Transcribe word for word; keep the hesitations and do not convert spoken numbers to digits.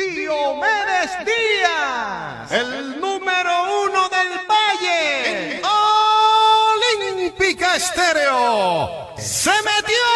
Diomedes Díaz, el número uno del Valle, en Olímpica Estéreo, se metió.